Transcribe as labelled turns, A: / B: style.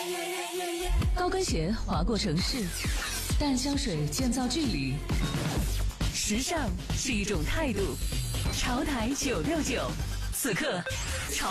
A: 高跟鞋划过城市，淡香水建造距离。时尚是一种态度。潮台969，此刻潮